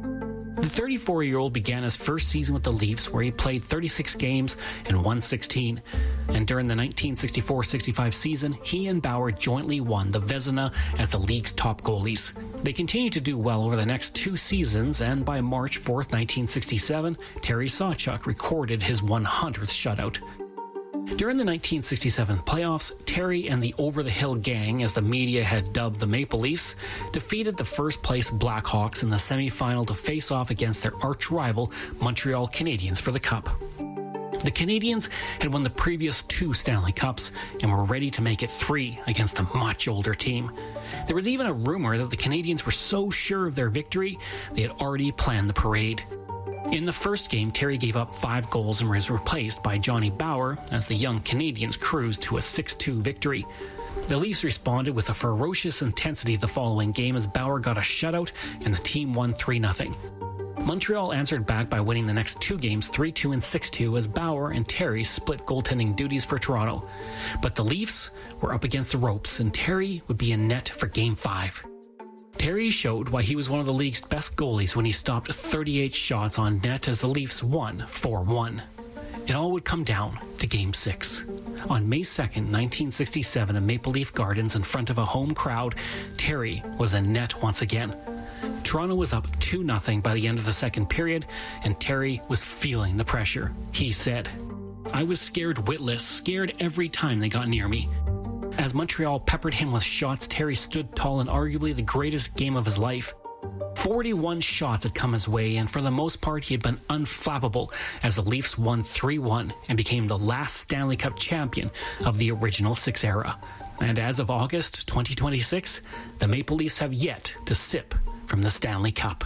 Speaker 13: The thirty-four-year-old began his first season with the Leafs, where he played thirty-six games and won sixteen. And during the nineteen sixty-four sixty-five season, he and Bauer jointly won the Vezina as the league's top goalies. They continued to do well over the next two seasons, and by March fourth, nineteen sixty-seven, Terry Sawchuk recorded his one hundredth shutout. During the nineteen sixty-seven playoffs, Terry and the Over-the-Hill Gang, as the media had dubbed the Maple Leafs, defeated the first-place Blackhawks in the semifinal to face off against their arch-rival Montreal Canadiens for the Cup. The Canadiens had won the previous two Stanley Cups and were ready to make it three against a much older team. There was even a rumor that the Canadiens were so sure of their victory, they had already planned the parade. In the first game, Terry gave up five goals and was replaced by Johnny Bower as the young Canadiens cruised to a six two victory. The Leafs responded with a ferocious intensity the following game as Bower got a shutout and the team won three nothing. Montreal answered back by winning the next two games three two and six two as Bower and Terry split goaltending duties for Toronto. But the Leafs were up against the ropes and Terry would be in net for Game five. Terry showed why he was one of the league's best goalies when he stopped thirty-eight shots on net as the Leafs won four one. It all would come down to Game six. On May second, nineteen sixty-seven, in Maple Leaf Gardens in front of a home crowd, Terry was in net once again. Toronto was up two nothing by the end of the second period, and Terry was feeling the pressure. He said, "I was scared witless, scared every time they got near me." As Montreal peppered him with shots, Terry stood tall in arguably the greatest game of his life. forty-one shots had come his way, and for the most part he had been unflappable as the Leafs won three one and became the last Stanley Cup champion of the original six era. And as of August twenty twenty-six, the Maple Leafs have yet to sip from the Stanley Cup.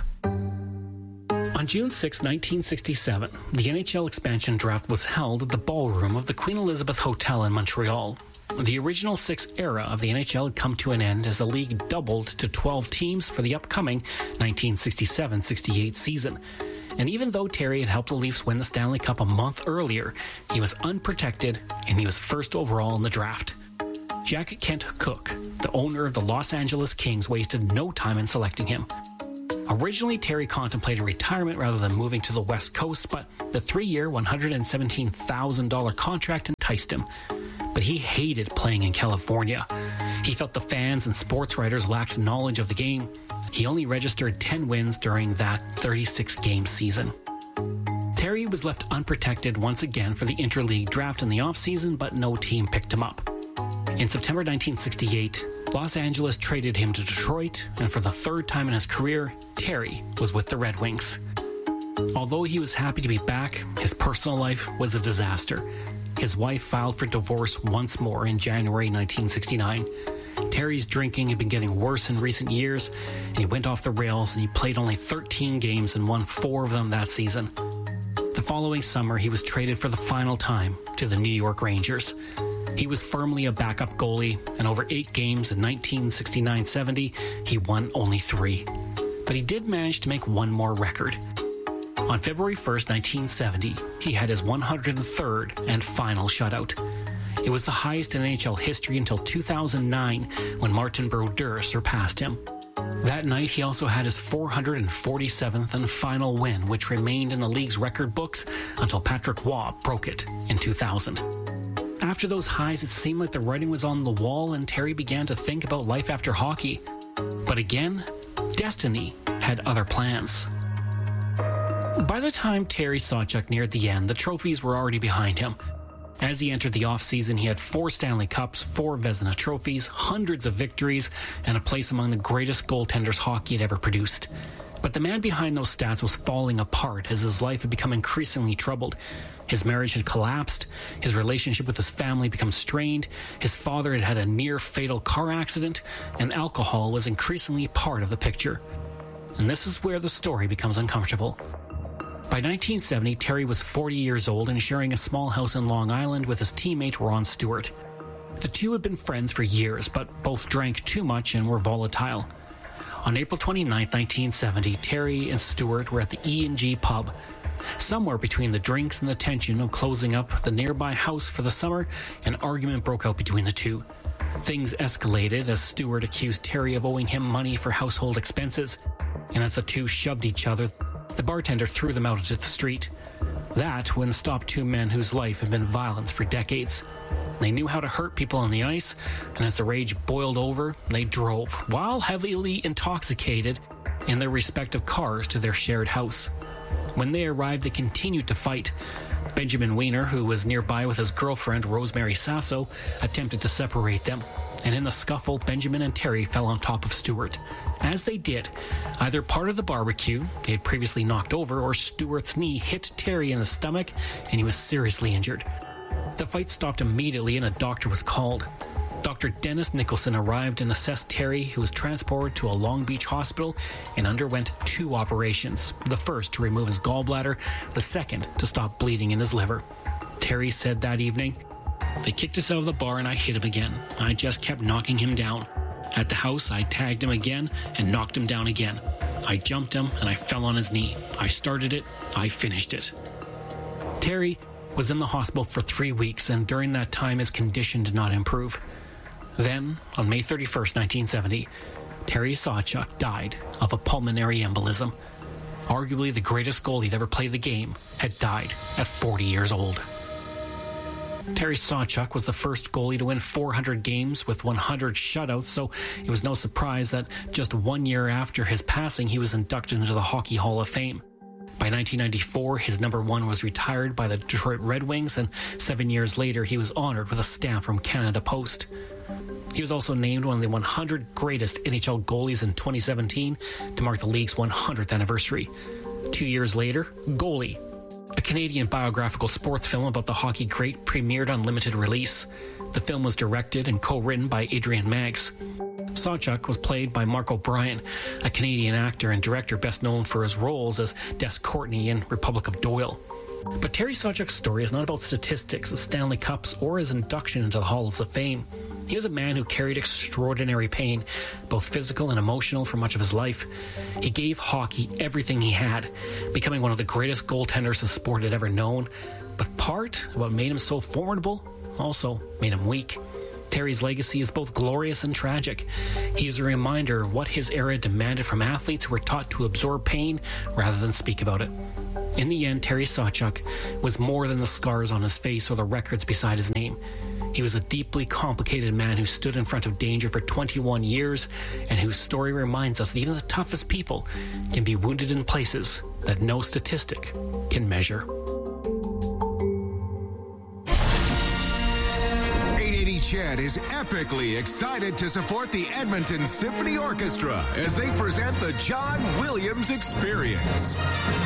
Speaker 13: On June sixth, nineteen sixty-seven, the N H L expansion draft was held at the ballroom of the Queen Elizabeth Hotel in Montreal. The original six era of the N H L had come to an end as the league doubled to twelve teams for the upcoming nineteen sixty-seven sixty-eight season. And even though Terry had helped the Leafs win the Stanley Cup a month earlier, he was unprotected and he was first overall in the draft. Jack Kent Cooke, the owner of the Los Angeles Kings, wasted no time in selecting him. Originally, Terry contemplated retirement rather than moving to the West Coast, but the three-year, one hundred seventeen thousand dollars contract enticed him. But he hated playing in California. He felt the fans and sports writers lacked knowledge of the game. He only registered ten wins during that thirty-six game season. Terry was left unprotected once again for the interleague draft in the offseason, but no team picked him up. In September nineteen sixty-eight, Los Angeles traded him to Detroit, and for the third time in his career, Terry was with the Red Wings. Although he was happy to be back, his personal life was a disaster. His wife filed for divorce once more in January nineteen sixty-nine. Terry's drinking had been getting worse in recent years, and he went off the rails and he played only thirteen games and won four of them that season. The following summer, he was traded for the final time to the New York Rangers. He was firmly a backup goalie, and over eight games in nineteen sixty-nine seventy, he won only three. But he did manage to make one more record. On February first, nineteen seventy, he had his one hundred third and final shutout. It was the highest in N H L history until two thousand nine, when Martin Brodeur surpassed him. That night, he also had his four hundred forty-seventh and final win, which remained in the league's record books until Patrick Waugh broke it in two thousand. After those highs, it seemed like the writing was on the wall, and Terry began to think about life after hockey. But again, destiny had other plans. By the time Terry Sawchuk neared the end, the trophies were already behind him. As he entered the offseason, he had four Stanley Cups, four Vezina trophies, hundreds of victories, and a place among the greatest goaltenders hockey had ever produced. But the man behind those stats was falling apart as his life had become increasingly troubled. His marriage had collapsed, his relationship with his family become strained, his father had had a near-fatal car accident, and alcohol was increasingly part of the picture. And this is where the story becomes uncomfortable. By nineteen seventy, Terry was forty years old and sharing a small house in Long Island with his teammate Ron Stewart. The two had been friends for years, but both drank too much and were volatile. On April twenty-ninth, nineteen seventy, Terry and Stewart were at the E and G pub. Somewhere between the drinks and the tension of closing up the nearby house for the summer, an argument broke out between the two. Things escalated as Stewart accused Terry of owing him money for household expenses, and as the two shoved each other, the bartender threw them out into the street. That wouldn't stop two men whose life had been violence for decades. They knew how to hurt people on the ice, and as the rage boiled over, they drove, while heavily intoxicated, in their respective cars to their shared house. When they arrived, they continued to fight. Benjamin Weiner, who was nearby with his girlfriend Rosemary Sasso, attempted to separate them, and in the scuffle, Benjamin and Terry fell on top of Stewart. As they did, either part of the barbecue they had previously knocked over, or Stewart's knee hit Terry in the stomach, and he was seriously injured. The fight stopped immediately and a doctor was called. Doctor Dennis Nicholson arrived and assessed Terry, who was transported to a Long Beach hospital and underwent two operations. The first to remove his gallbladder, the second to stop bleeding in his liver. Terry said that evening, "They kicked us out of the bar and I hit him again. I just kept knocking him down. At the house, I tagged him again and knocked him down again. I jumped him and I fell on his knee. I started it, I finished it." Terry was in the hospital for three weeks, and during that time his condition did not improve. Then, on May thirty-first, nineteen seventy, Terry Sawchuk died of a pulmonary embolism. Arguably the greatest goalie to ever play the game had died at forty years old. Terry Sawchuk was the first goalie to win four hundred games with one hundred shutouts, so it was no surprise that just one year after his passing, he was inducted into the Hockey Hall of Fame. By nineteen ninety-four, his number one was retired by the Detroit Red Wings, and seven years later, he was honored with a stamp from Canada Post. He was also named one of the one hundred greatest N H L goalies in twenty seventeen to mark the league's one hundredth anniversary. Two years later, Goalie, a Canadian biographical sports film about the hockey great, premiered on limited release. The film was directed and co-written by Adrian Maggs. Sawchuk was played by Mark O'Brien, a Canadian actor and director best known for his roles as Des Courtney in Republic of Doyle. But Terry Sawchuk's story is not about statistics, the Stanley Cups, or his induction into the Halls of Fame. He was a man who carried extraordinary pain, both physical and emotional, for much of his life. He gave hockey everything he had, becoming one of the greatest goaltenders the sport had ever known. But part of what made him so formidable also made him weak. Terry's legacy is both glorious and tragic. He is a reminder of what his era demanded from athletes who were taught to absorb pain rather than speak about it. In the end, Terry Sawchuk was more than the scars on his face or the records beside his name. He was a deeply complicated man who stood in front of danger for twenty-one years and whose story reminds us that even the toughest people can be wounded in places that no statistic can measure.
Speaker 12: eight eighty Ched is epically excited to support the Edmonton Symphony Orchestra as they present the John Williams Experience.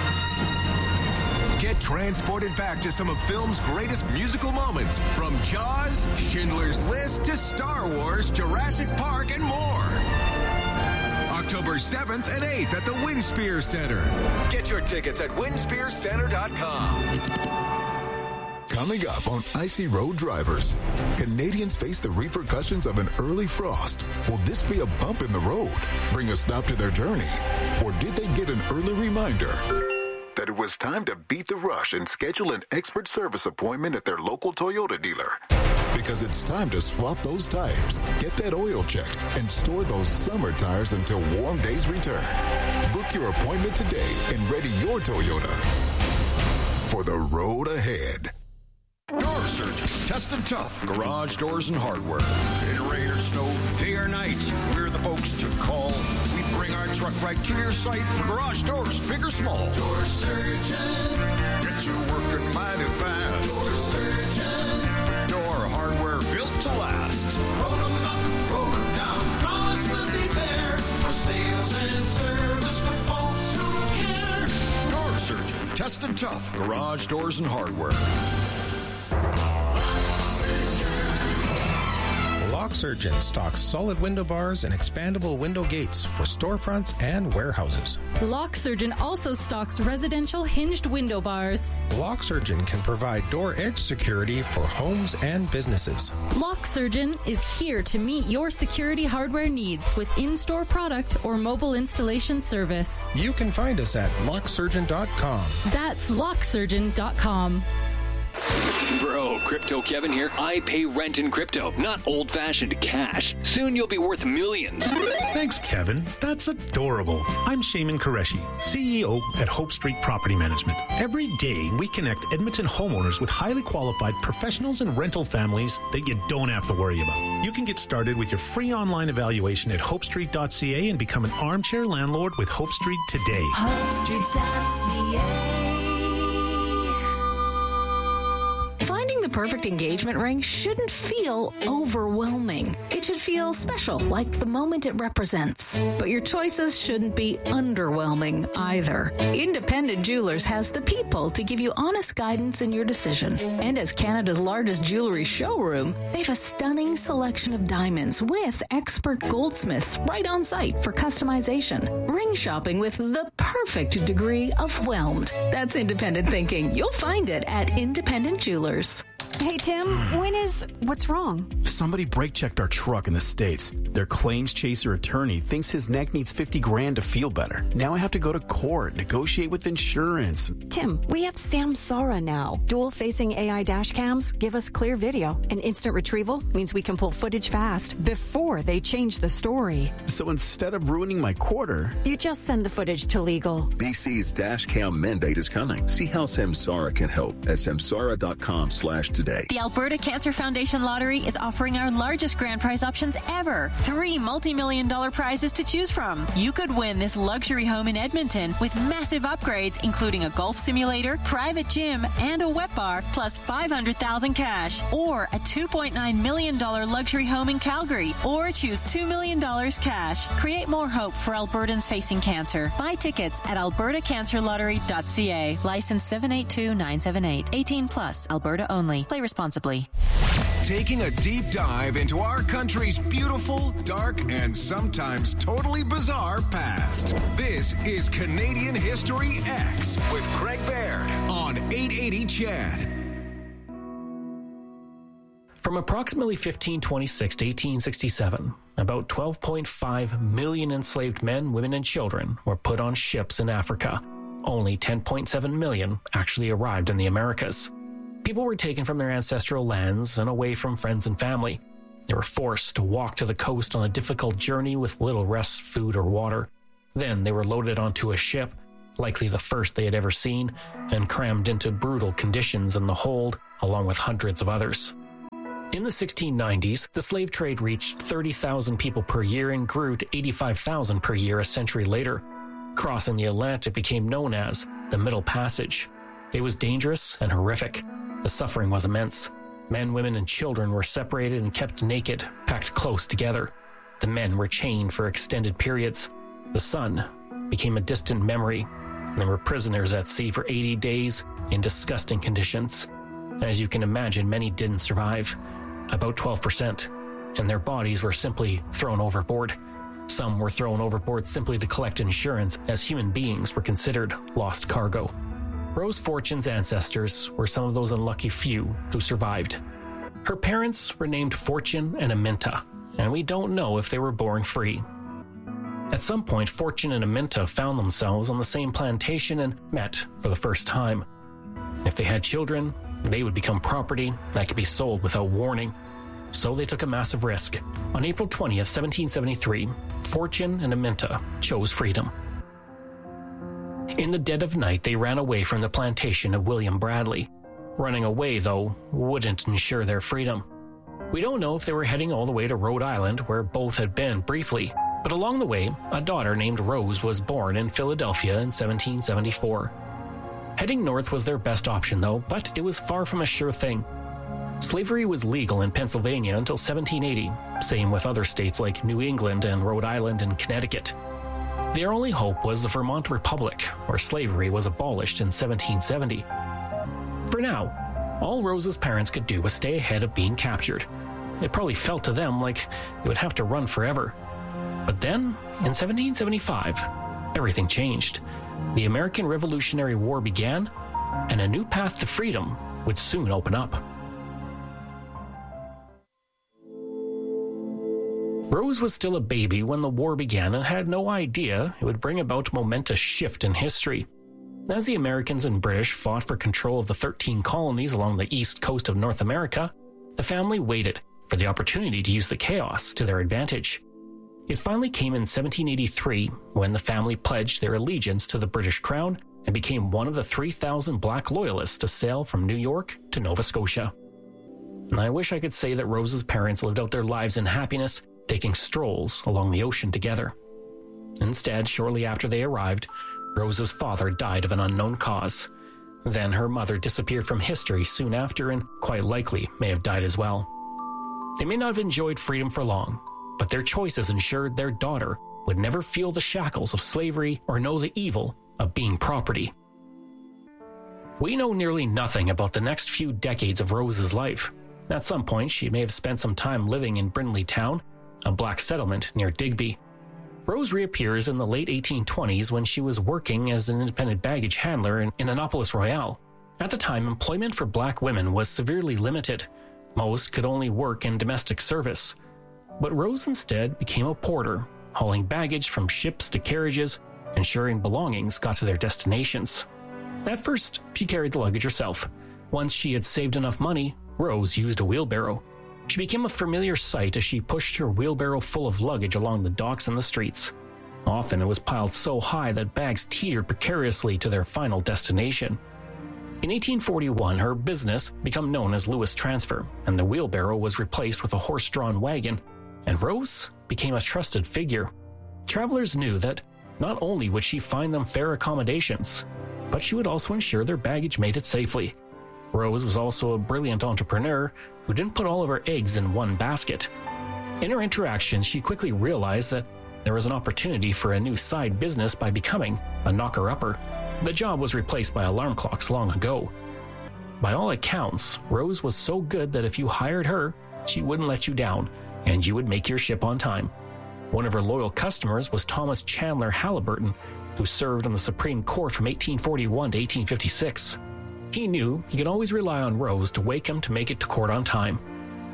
Speaker 12: Get transported back to some of film's greatest musical moments, from Jaws, Schindler's List, to Star Wars, Jurassic Park, and more. October seventh and eighth at the Winspear Center. Get your tickets at winspear center dot com.
Speaker 8: Coming up on Icy Road Drivers, Canadians face the repercussions of an early frost. Will this be a bump in the road, bring a stop to their journey? Or did they get an early reminder that it was time to beat the rush and schedule an expert service appointment at their local Toyota dealer? Because it's time to swap those tires, get that oil checked, and store those summer tires until warm days return. Book your appointment today and ready your Toyota for the road ahead.
Speaker 9: Door Surgeon, tested tough, garage doors and hardware. In rain or snow, day or night, we're the folks to call. We bring our truck right to your site for garage doors, big or small. Door Surgeon, get you working mighty fast. Door Surgeon, door hardware built to last. Roll them up, roll them down, promise we'll be there for sales and service for folks who care. Door Surgeon, tested tough, garage doors and hardware.
Speaker 10: Lock Surgeon stocks solid window bars and expandable window gates for storefronts and warehouses.
Speaker 11: Lock Surgeon also stocks residential hinged window bars.
Speaker 10: Lock Surgeon can provide door edge security for homes and businesses.
Speaker 11: Lock Surgeon is here to meet your security hardware needs with in-store product or mobile installation service.
Speaker 10: You can find us at lock surgeon dot com.
Speaker 11: That's lock surgeon dot com.
Speaker 14: Bro, Crypto Kevin here. I pay rent in crypto, not old-fashioned cash. Soon you'll be worth millions.
Speaker 15: Thanks, Kevin. That's adorable. I'm Shaman Qureshi, C E O at Hope Street Property Management. Every day, we connect Edmonton homeowners with highly qualified professionals and rental families that you don't have to worry about. You can get started with your free online evaluation at hope street dot c a and become an armchair landlord with Hope Street today.
Speaker 11: hope street dot c a.
Speaker 17: Finding the perfect engagement ring shouldn't feel overwhelming. It should feel special, like the moment it represents. But your choices shouldn't be underwhelming either. Independent Jewelers has the people to give you honest guidance in your decision. And as Canada's largest jewelry showroom, they have a stunning selection of diamonds with expert goldsmiths right on site for customization. Ring shopping with the perfect degree of whelmed. That's independent thinking. You'll find it at Independent Jewelers.
Speaker 18: Hey, Tim, when is... What's wrong?
Speaker 19: Somebody brake-checked our truck in the States. Their claims chaser attorney thinks his neck needs fifty grand to feel better. Now I have to go to court, negotiate with insurance.
Speaker 18: Tim, we have Samsara now. Dual-facing A I dash cams give us clear video, and instant retrieval means we can pull footage fast before they change the story.
Speaker 19: So instead of ruining my quarter...
Speaker 18: You just send the footage to legal.
Speaker 30: B C's dash cam mandate is coming. See how Samsara can help at samsara dot com slash today.
Speaker 31: The Alberta Cancer Foundation Lottery is offering our largest grand prize options ever. Three multi-million dollar prizes to choose from. You could win this luxury home in Edmonton with massive upgrades, including a golf simulator, private gym, and a wet bar, plus five hundred thousand dollars cash. Or a two point nine million dollars luxury home in Calgary. Or choose two million dollars cash. Create more hope for Albertans facing cancer. Buy tickets at alberta cancer lottery dot c a. License seven eight two nine seven eight. eighteen plus. Alberta only. Play responsibly.
Speaker 12: Taking a deep dive into our country's beautiful, dark, and sometimes totally bizarre past. This is Canadian History X with Craig Baird on eight eighty Ched.
Speaker 13: From approximately fifteen twenty-six to eighteen sixty-seven, about twelve point five million enslaved men, women, and children were put on ships in Africa. Only ten point seven million actually arrived in the Americas. People were taken from their ancestral lands and away from friends and family. They were forced to walk to the coast on a difficult journey with little rest, food, or water. Then they were loaded onto a ship, likely the first they had ever seen, and crammed into brutal conditions in the hold, along with hundreds of others. In the sixteen nineties, the slave trade reached thirty thousand people per year and grew to eighty-five thousand per year a century later. Crossing the Atlantic became known as the Middle Passage. It was dangerous and horrific. The suffering was immense. Men, women, and children were separated and kept naked, packed close together. The men were chained for extended periods. The sun became a distant memory, and they were prisoners at sea for eighty days in disgusting conditions. As you can imagine, many didn't survive, about twelve percent, and their bodies were simply thrown overboard. Some were thrown overboard simply to collect insurance, as human beings were considered lost cargo. Rose Fortune's ancestors were some of those unlucky few who survived. Her parents were named Fortune and Aminta, and we don't know if they were born free. At some point, Fortune and Aminta found themselves on the same plantation and met for the first time. If they had children, they would become property that could be sold without warning. So they took a massive risk. On April twentieth, seventeen seventy-three, Fortune and Aminta chose freedom. In the dead of night, they ran away from the plantation of William Bradley. Running away, though, wouldn't ensure their freedom. We don't know if they were heading all the way to Rhode Island, where both had been briefly, but along the way, a daughter named Rose was born in Philadelphia in seventeen seventy-four. Heading north was their best option, though, but it was far from a sure thing. Slavery was legal in Pennsylvania until seventeen eighty, same with other states like New England and Rhode Island and Connecticut. Their only hope was the Vermont Republic, where slavery was abolished in seventeen seventy. For now, all Rose's parents could do was stay ahead of being captured. It probably felt to them like they would have to run forever. But then, in seventeen seventy-five, everything changed. The American Revolutionary War began, and a new path to freedom would soon open up. Rose was still a baby when the war began and had no idea it would bring about a momentous shift in history. As the Americans and British fought for control of the thirteen colonies along the east coast of North America, the family waited for the opportunity to use the chaos to their advantage. It finally came in seventeen eighty-three when the family pledged their allegiance to the British Crown and became one of the three thousand black loyalists to sail from New York to Nova Scotia. And I wish I could say that Rose's parents lived out their lives in happiness, taking strolls along the ocean together. Instead, shortly after they arrived, Rose's father died of an unknown cause. Then her mother disappeared from history soon after and quite likely may have died as well. They may not have enjoyed freedom for long, but their choices ensured their daughter would never feel the shackles of slavery or know the evil of being property. We know nearly nothing about the next few decades of Rose's life. At some point, she may have spent some time living in Brindley Town, a black settlement near Digby. Rose reappears in the late eighteen twenties when she was working as an independent baggage handler in, in Annapolis Royale. At the time, employment for black women was severely limited. Most could only work in domestic service. But Rose instead became a porter, hauling baggage from ships to carriages, ensuring belongings got to their destinations. At first, she carried the luggage herself. Once she had saved enough money, Rose used a wheelbarrow. She became a familiar sight as she pushed her wheelbarrow full of luggage along the docks and the streets. Often it was piled so high that bags teetered precariously to their final destination. In eighteen forty-one, her business became known as Lewis Transfer, and the wheelbarrow was replaced with a horse-drawn wagon, and Rose became a trusted figure. Travelers knew that not only would she find them fair accommodations, but she would also ensure their baggage made it safely. Rose was also a brilliant entrepreneur who didn't put all of her eggs in one basket. In her interactions, she quickly realized that there was an opportunity for a new side business by becoming a knocker-upper. The job was replaced by alarm clocks long ago. By all accounts, Rose was so good that if you hired her, she wouldn't let you down, and you would make your ship on time. One of her loyal customers was Thomas Chandler Halliburton, who served on the Supreme Court from eighteen forty-one to eighteen fifty-six. He knew he could always rely on Rose to wake him to make it to court on time.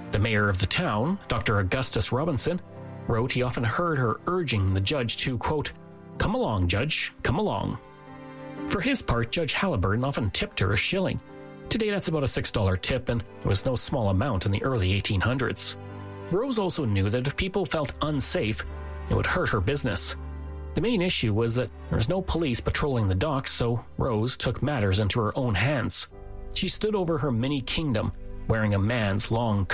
Speaker 13: The mayor of the town, Doctor Augustus Robinson, wrote he often heard her urging the judge to, quote, "Come along, Judge, come along." For his part, Judge Halliburton often tipped her a shilling. Today that's about a six dollar tip, and it was no small amount in the early eighteen hundreds. Rose also knew that if people felt unsafe, it would hurt her business. The main issue was that there was no police patrolling the docks, so Rose took matters into her own hands. She stood over her mini kingdom, wearing a man's long